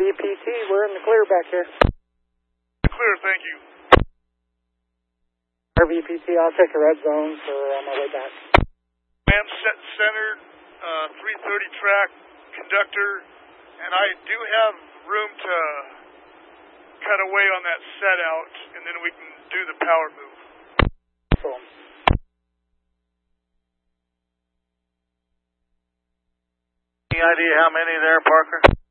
RVPT, we're in the clear back here. Clear, thank you. RVPT, I'll check the red zone for on my way back. I'm set centered, 330 track, conductor, and I do have room to cut away on that set out, and then we can do the power move. Cool. Any idea how many there, Parker?